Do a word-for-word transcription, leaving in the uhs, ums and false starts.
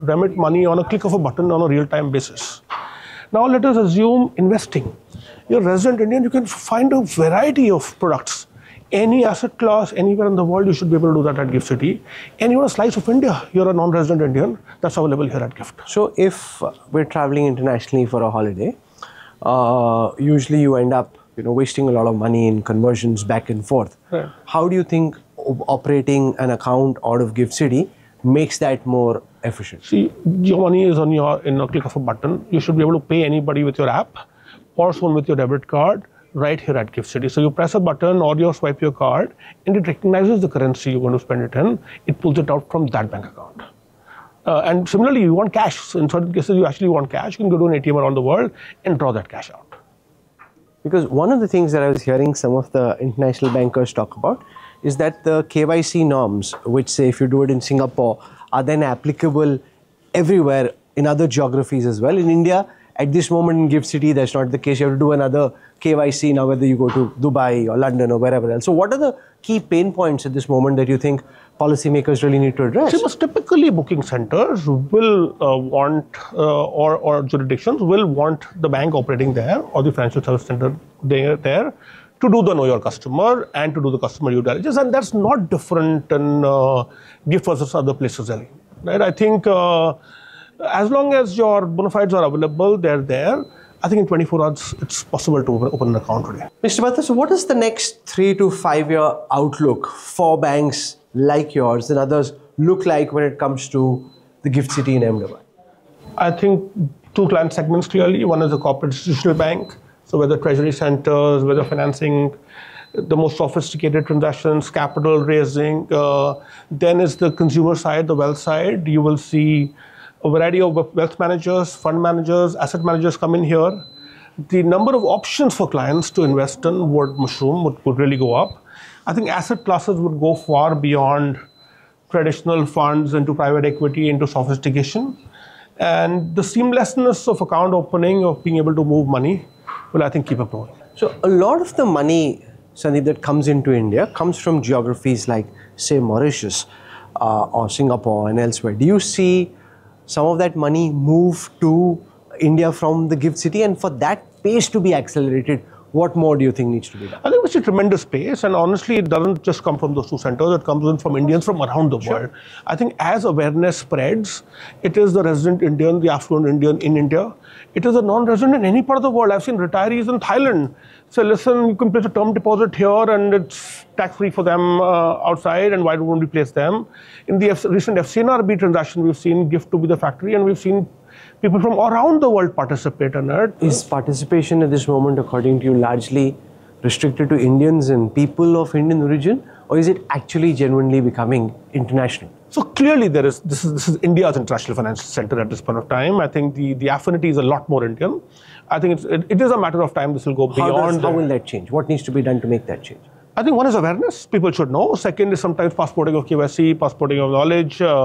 remit money on a click of a button on a real-time basis. Now let us assume investing. You're a resident Indian, you can find a variety of products. Any asset class, anywhere in the world, you should be able to do that at GIFT City. And you want a slice of India, you're a non-resident Indian, that's available here at GIFT. So if we're traveling internationally for a holiday, uh, usually you end up you know, wasting a lot of money in conversions back and forth. Right. How do you think operating an account out of GIFT City makes that more efficient? See, your money is on your in a click of a button. You should be able to pay anybody with your app or someone with your debit card right here at GIFT City. So you press a button or you swipe your card and it recognizes the currency you're going to spend it in. It pulls it out from that bank account. Uh, and similarly, you want cash. So in certain cases, you actually want cash. You can go to an A T M around the world and draw that cash out. Because one of the things that I was hearing some of the international bankers talk about is that the K Y C norms, which say if you do it in Singapore, are then applicable everywhere in other geographies as well. In India, at this moment in GIFT City, that's not the case. You have to do another K Y C now, whether you go to Dubai or London or wherever else. So what are the key pain points at this moment that you think policymakers really need to address? See, typically booking centers will uh, want, uh, or, or jurisdictions will want the bank operating there or the financial service center there, there to do the know your customer and to do the customer due diligence. And that's not different in uh, GIFT versus other places. Right? I think uh, as long as your bona fides are available, they're there. I think in twenty-four hours, it's possible to open an account today. Mister Bhatta, so what is the next three to five year outlook for banks like yours and others look like when it comes to the GIFT City in Ahmedabad? I think two client segments clearly. One is the corporate institutional bank. So whether treasury centers, whether financing the most sophisticated transactions, capital raising. Uh, then is the consumer side, the wealth side. You will see a variety of wealth managers, fund managers, asset managers come in here. The number of options for clients to invest in would mushroom, would, would really go up. I think asset classes would go far beyond traditional funds into private equity, into sophistication. And the seamlessness of account opening, of being able to move money, will I think keep up growing. So a lot of the money, Sandeep, that comes into India comes from geographies like, say, Mauritius uh, or Singapore and elsewhere. Do you see some of that money move to India from the GIFT City? And for that pace to be accelerated, what more do you think needs to be done? I think it's a tremendous pace, and honestly, it doesn't just come from those two centers, it comes in from Indians from around the Sure. world. I think as awareness spreads, it is the resident Indian, the affluent Indian in India. It is a non-resident in any part of the world. I've seen retirees in Thailand say, listen, you can place a term deposit here and it's tax-free for them uh, outside, and why don't we place them? In the F recent F C N R B transaction, we've seen GIFT to be the factory, and we've seen people from around the world participate in it. Is participation at this moment, according to you, largely restricted to Indians and people of Indian origin, or is it actually genuinely becoming international? So clearly there is, this is, this is India's international financial center at this point of time. I think the, the affinity is a lot more Indian. I think it's, it, it is a matter of time this will go beyond. How, does, how will that change? What needs to be done to make that change? I think one is awareness, people should know. Second is sometimes passporting of K Y C, passporting of knowledge. Uh,